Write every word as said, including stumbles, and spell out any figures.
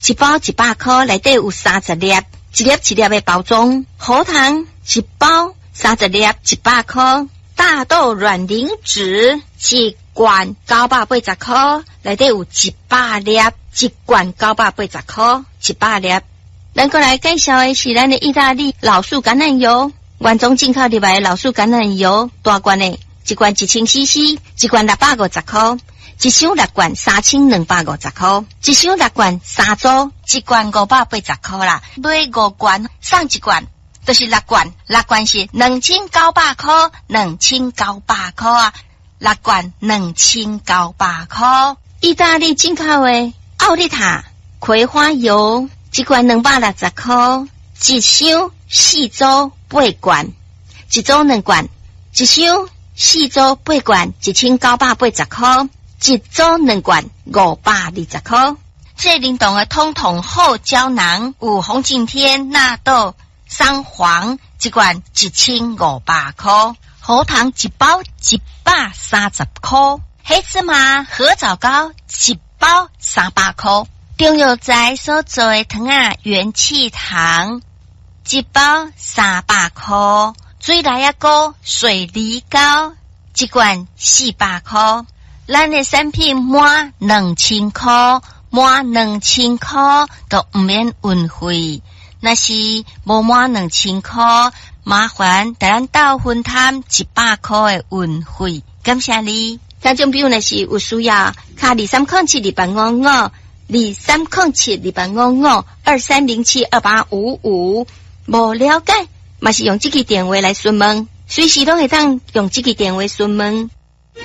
一包一百块，内底有三十粒，一粒一粒的包装。喉糖一包三十粒，一百块。大豆软磷脂一罐九百八十块，内底有一百粒，一罐九百八十块，一百粒。咱过来介绍的是咱的意大利老树橄榄油，原装进口入来的老树橄榄油，大罐的，一罐一千 C C， 一罐六百五十块。一箱六罐三千两百五十块，一箱六罐三组，一罐五百八十块啦。买五罐送一罐，就是六罐，六罐是两千九百块，两千九百块啊，六罐两千九百块。意大利进口的奥利塔葵花油，一罐两百六十块，一箱四组八罐，一组两罐，一箱四组八罐，一千九百八十块。一组两罐五百二十块。这灵动的通通后胶囊有红景天、纳豆、桑黄，一罐一千五百块。喉糖一包一百三十块。黑芝麻合枣糕一包三百块。中药材所做的糖啊，元气糖一包三百块。水来啊糕水梨糕一罐四百块。咱的产品满两千块，满两千块都唔免运费。那是无满两千块，麻烦带咱到分摊一百块的运费。感谢你。听众朋友若是有需要，卡二三零七二八五五，二三零七二八五五，二三零七二八五五。无了解，嘛是用这个电话来询问，随时都会当用这个电话询问。